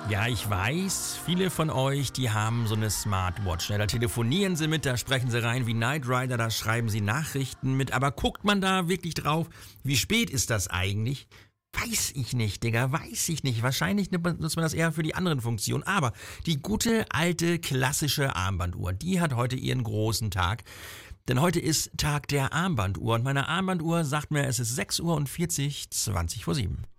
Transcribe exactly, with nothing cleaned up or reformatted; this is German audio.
Ja, ich weiß, viele von euch, die haben so eine Smartwatch. Ne? Da telefonieren sie mit, da sprechen sie rein wie Knight Rider, da schreiben sie Nachrichten mit. Aber guckt man da wirklich drauf? Wie spät ist das eigentlich? Weiß ich nicht, Digga, weiß ich nicht. Wahrscheinlich nutzt man das eher für die anderen Funktionen. Aber die gute, alte, klassische Armbanduhr, die hat heute ihren großen Tag. Denn heute ist Tag der Armbanduhr und meine Armbanduhr sagt mir, es ist sechs Uhr und vierzig, zwanzig vor sieben.